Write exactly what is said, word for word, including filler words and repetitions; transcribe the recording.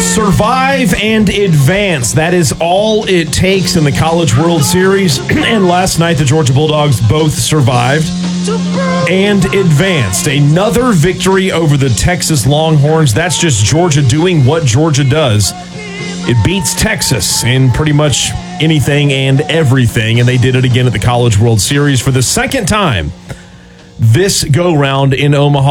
Survive and advance. That is all it takes in the College World Series. And last night, the Georgia Bulldogs both survived and advanced. Another victory over the Texas Longhorns. That's just Georgia doing what Georgia does. It beats Texas in pretty much anything and everything, and they did it again at the College World Series for the second time this go-round in Omaha.